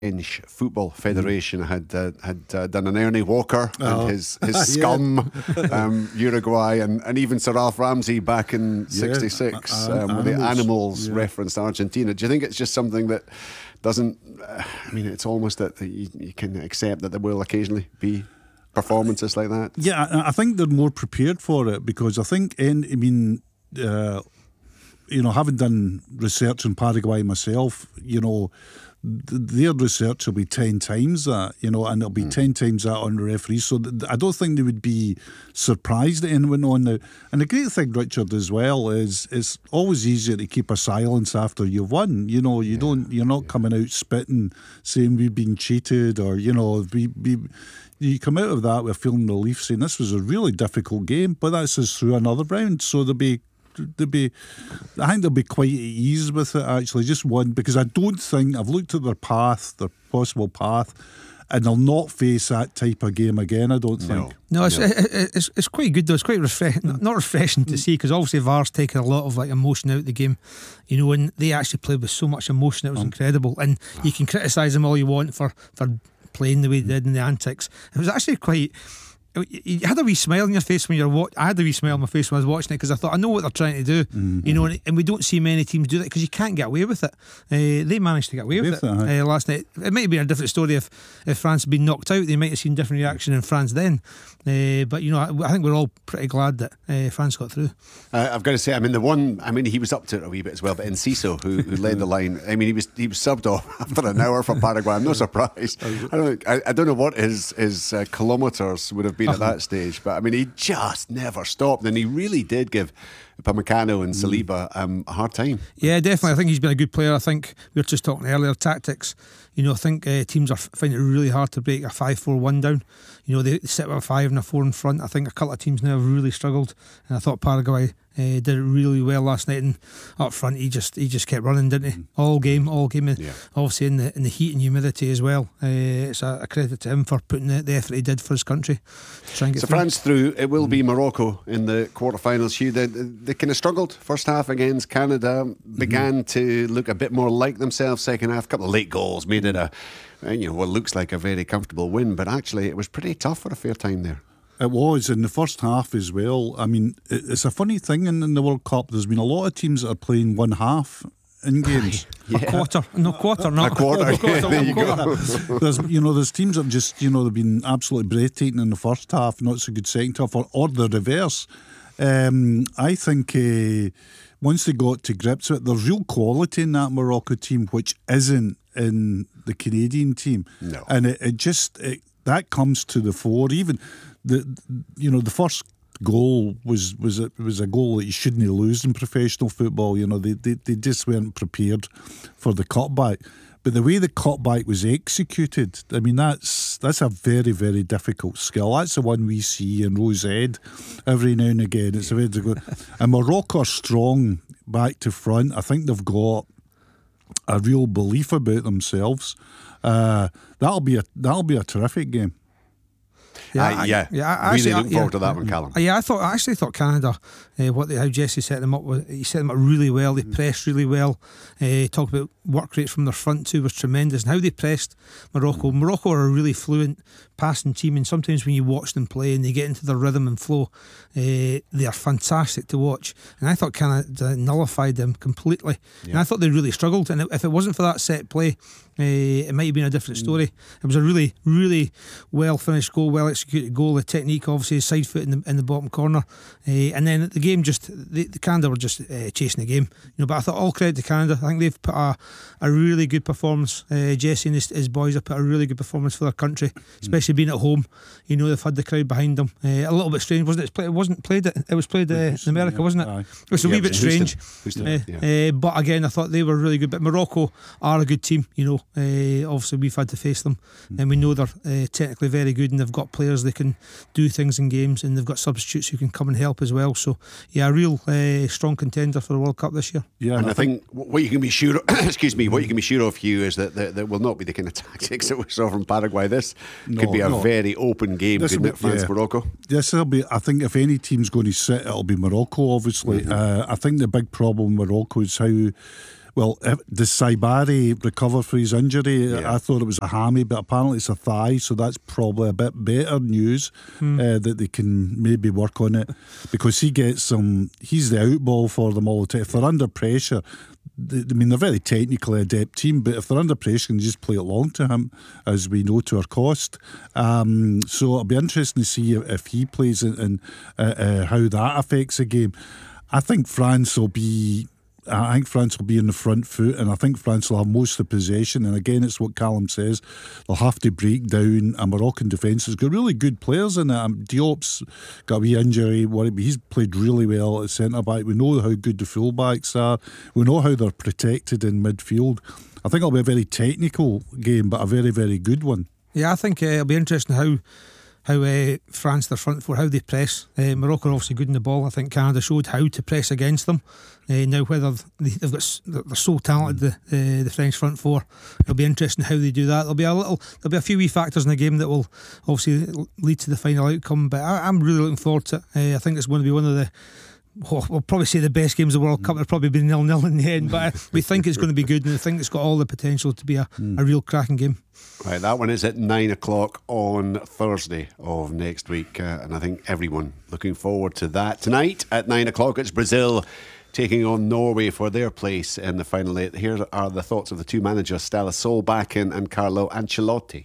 French Football Federation had done an Ernie Walker and his scum, Uruguay, and even Sir Alf Ramsey back in '66 with the animals referenced Argentina. Do you think it's just something that doesn't? I mean, it's almost that you can accept that there will occasionally be performances like that. Yeah, I think they're more prepared for it because I think, having done research in Paraguay myself, their research will be 10 times that, and it'll be 10 times that on the referees. So I don't think they would be surprised at anyone on now. And the great thing, Richard, as well, is it's always easier to keep a silence after you've won. You're not coming out spitting, saying we've been cheated, or you come out of that with feeling relief, saying this was a really difficult game, but that's us through another round. So I think they'll be quite at ease with it, actually, just one, because I don't think, I've looked at their possible path, and they'll not face that type of game again, I don't think. No, it's quite good though. It's quite refreshing, not refreshing to see, because obviously VAR's taken a lot of emotion out of the game, and they actually played with so much emotion. It was incredible, and you can criticise them all you want for playing the way they did in the antics. It was actually quite. You had a wee smile on your face when you're I had a wee smile on my face when I was watching it, because I thought, I know what they're trying to do, and we don't see many teams do that because you can't get away with it. They managed to get away with it last night. It might have been a different story if France had been knocked out. They might have seen different reaction in France then, but I think we're all pretty glad that France got through. I've got to say, he was up to it a wee bit as well, but Enciso, who led the line, he was subbed off after an hour from Paraguay. I'm not surprised. I don't know what his kilometres would have been at that stage, but he just never stopped, and he really did give Upamecano and Saliba a hard time. Yeah, definitely. I think he's been a good player. I think we were just talking earlier, tactics. I think teams are finding it really hard to break a 5-4-1 down. They sit with a 5 and a 4 in front. I think a couple of teams now have really struggled, and I thought Paraguay did it really well last night. And up front, he just kept running, didn't he? All game. Obviously in the heat and humidity as well. It's a credit to him for putting the effort he did for his country to try and get through. France through. It will be Morocco in the quarterfinals. Hugh, they kind of struggled first half against Canada. Began to look a bit more like themselves second half. A couple of late goals made it what looks like a very comfortable win, but actually it was pretty tough for a fair time there. It was in the first half as well. It's a funny thing in the World Cup. There's been a lot of teams that are playing one half in games. A quarter. There you go. There's teams that just they've been absolutely breathtaking in the first half, not so good second half, or the reverse. I think once they got to grips with it, there's real quality in that Morocco team, which isn't in the Canadian team. No. And that comes to the fore. Even the first goal was a goal that you shouldn't lose in professional football. They just weren't prepared for the cutback. But the way the cutback was executed, that's a very, very difficult skill. That's the one we see in Rose Ed every now and again. It's a very good. And Morocco are strong back to front. I think they've got a real belief about themselves. That'll be a terrific game. Really looking forward to that one, Callum. I actually thought Canada, how Jesse set them up, he set them up really well. They pressed really well. Talk about work rate from their front two was tremendous, and how they pressed Morocco. Morocco are a really fluent passing team, and sometimes when you watch them play and they get into their rhythm and flow, they are fantastic to watch. And I thought Canada nullified them completely. And I thought they really struggled, and if it wasn't for that set play, it might have been a different story. It was a really, really well finished goal, well executed goal. The technique, obviously, side foot in the bottom corner, and then the game the Canada were just chasing the game. But I thought all credit to Canada. I think they've put a really good performance. Jesse and his boys have put a really good performance for their country, especially being at home. They've had the crowd behind them. A little bit strange, wasn't it? It wasn't played. It was played in America, wasn't it? It was a wee bit strange. But again, I thought they were really good. But Morocco are a good team. Obviously we've had to face them, and we know they're technically very good, and they've got players that can do things in games, and they've got substitutes who can come and help as well. So a real strong contender for the World Cup this year. Yeah, and I think what you can be sure of, what you can be sure of, Hugh, is that there will not be the kind of tactics that we saw from Paraguay. This could be a very open game, couldn't it, France-Morocco? Yes, it'll be. I think if any team's going to sit, it'll be Morocco, obviously. I think the big problem with Morocco is how Well, does Saibari recover for his injury? Yeah. I thought it was a hammy, but apparently it's a thigh, so that's probably a bit better news that they can maybe work on it, because he gets he's the outball for them all the time. If they're under pressure, they're a very technically adept team, but if they're under pressure, they can just play it long to him, as we know, to our cost. So it'll be interesting to see if he plays and how that affects the game. I think France will be in the front foot, and I think France will have most of the possession. And again, it's what Callum says, they'll have to break down a Moroccan defence. It's got really good players in it. Diop's got a wee injury, but he's played really well at centre-back. We know how good the full-backs are. We know how they're protected in midfield. I think it'll be a very technical game, but a very, very good one. Yeah, I think it'll be interesting how France, their front four, how they press. Morocco are obviously good in the ball. I think Canada showed how to press against them. Now, whether they're so talented, the French front four, it'll be interesting how they do that. There'll be a few wee factors in the game that will obviously lead to the final outcome. But I'm really looking forward to it. I think it's going to be one of the, we'll probably say the best games of the World Cup. It'll probably be 0-0 in the end, but we think it's going to be good, and I think it's got all the potential to be a real cracking game. Right, that one is at 9 o'clock on Thursday of next week, and I think everyone looking forward to that. Tonight at 9 o'clock, it's Brazil taking on Norway for their place in the final eight. Here are the thoughts of the two managers, Stella Solbakken and Carlo Ancelotti.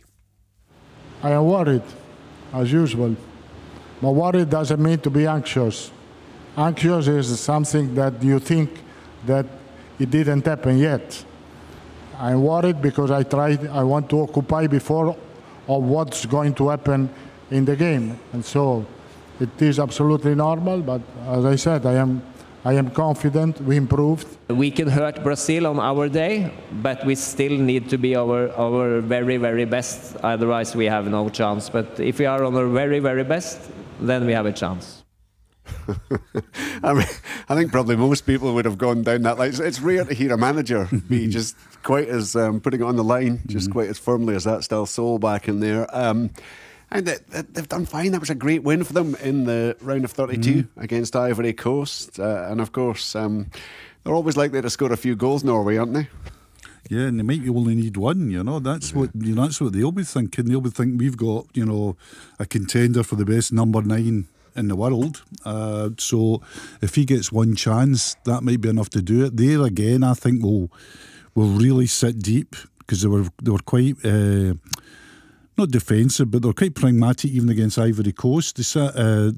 I am worried, as usual. But worried doesn't mean to be anxious. Anxious is something that you think that it didn't happen yet. I'm worried because I want to occupy before of what's going to happen in the game. And so it is absolutely normal, but as I said, I am confident we improved. We can hurt Brazil on our day, but we still need to be our very, very best. Otherwise, we have no chance. But if we are on our very, very best, then we have a chance. I think probably most people would have gone down that line. It's rare to hear a manager be just quite as putting it on the line, just quite as firmly as that. Still Solbakken there. And they've done fine. That was a great win for them in the round of 32 against Ivory Coast. And of course, they're always likely to score a few goals, Norway, aren't they? Yeah, and they might only need one. That's what they'll be thinking. They'll be thinking we've got a contender for the best number 9 in the world. So if he gets one chance, that might be enough to do it. There again, I think we'll really sit deep, because they were quite not defensive, but they're quite pragmatic even against Ivory Coast. They say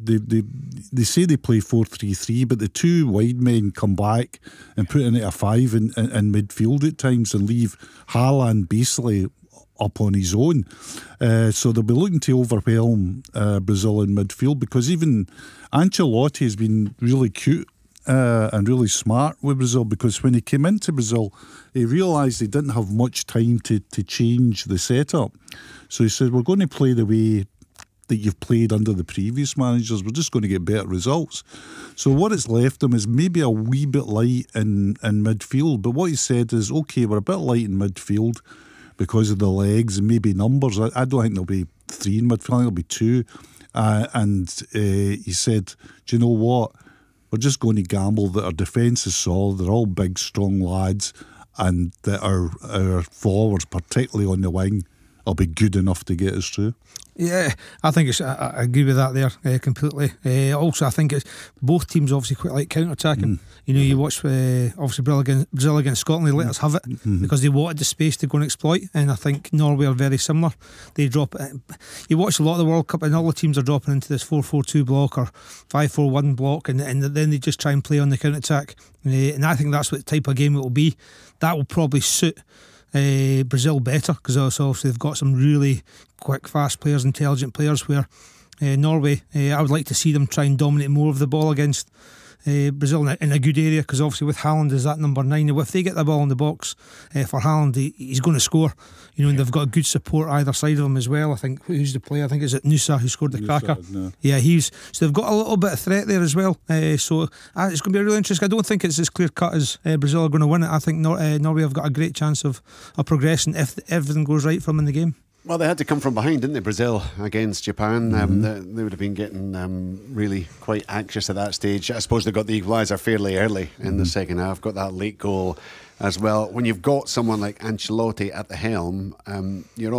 they play 4-3-3, but the two wide men come back and put in at a 5 in midfield at times and leave Haaland basically up on his own. So they'll be looking to overwhelm Brazil in midfield, because even Ancelotti has been really cute and really smart with Brazil, because when he came into Brazil, he realised he didn't have much time to change the setup. So he said, we're going to play the way that you've played under the previous managers. We're just going to get better results. So what it's left him is maybe a wee bit light in midfield. But what he said is, OK, we're a bit light in midfield because of the legs and maybe numbers. I don't think there'll be 3 in midfield. I think there'll be 2. And he said, do you know what? We're just going to gamble that our defence is solid. They're all big, strong lads, and that our forwards, particularly on the wing, will be good enough to get us through. Yeah, I think I agree with that there completely. Also, I think it's both teams obviously quite like counter-attacking. You watch obviously Brazil against Scotland. They let us have it because they wanted the space to go and exploit. And I think Norway are very similar. They drop. You watch a lot of the World Cup, and all the teams are dropping into this 4-4-2 block or 5-4-1 block, and then they just try and play on the counter-attack. And I think that's what the type of game it will be. That will probably suit Brazil better, because obviously they've got some really quick, fast players, intelligent players, where Norway, I would like to see them try and dominate more of the ball against Brazil in a good area, because obviously with Haaland as that number 9, if they get the ball in the box for Haaland, he's going to score, and they've got good support either side of him as well. I think, who's the player? I think, is it Nusa who scored the cracker? No. Yeah, so they've got a little bit of threat there as well, so it's going to be really interesting. I don't think it's as clear cut as Brazil are going to win it. I think Norway have got a great chance of progressing if everything goes right for them in the game. Well, they had to come from behind, didn't they? Brazil against Japan. They would have been getting really quite anxious at that stage. I suppose they got the equaliser fairly early in the second half, got that late goal as well. When you've got someone like Ancelotti at the helm, you're